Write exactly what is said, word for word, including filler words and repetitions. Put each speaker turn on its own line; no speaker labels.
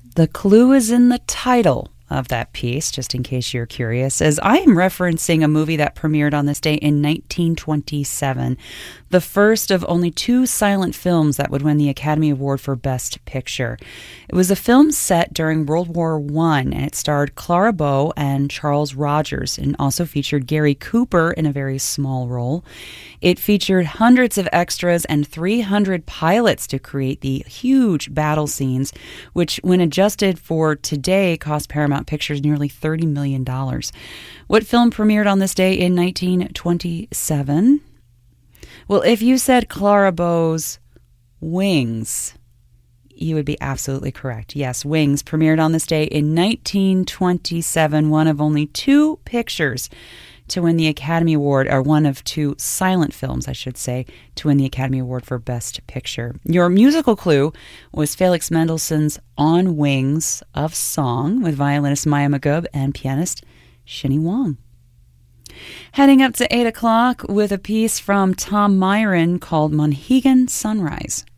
The clue is in the title of that piece, just in case you're curious, as I am referencing a movie that premiered on this day in nineteen twenty-seven, the first of only two silent films that would win the Academy Award for Best Picture. It was a film set during World War One, and it starred Clara Bow and Charles Rogers, and also featured Gary Cooper in a very small role. It featured hundreds of extras and three hundred pilots to create the huge battle scenes, which, when adjusted for today, cost Paramount Pictures nearly thirty million dollars. What film premiered on this day in nineteen twenty-seven? Well, if you said Clara Bow's Wings, you would be absolutely correct. Yes, Wings premiered on this day in nineteen twenty-seven, one of only two pictures to win the Academy Award, or one of two silent films, I should say, to win the Academy Award for Best Picture. Your musical clue was Felix Mendelssohn's On Wings of Song with violinist Maya Magoob and pianist Shinny Wang. Heading up to eight o'clock with a piece from Tom Myron called Monhegan Sunrise.